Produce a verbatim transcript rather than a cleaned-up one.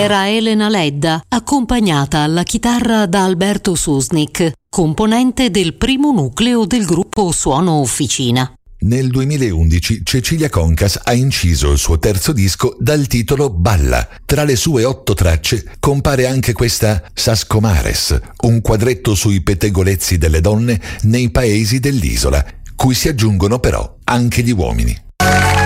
era Elena Ledda, accompagnata alla chitarra da Alberto Susnik, componente del primo nucleo del gruppo Suono Officina. Nel duemilaundici Cecilia Concas ha inciso il suo terzo disco dal titolo Balla. Tra le sue otto tracce compare anche questa Sascomares, un quadretto sui pettegolezzi delle donne nei paesi dell'isola, cui si aggiungono però anche gli uomini.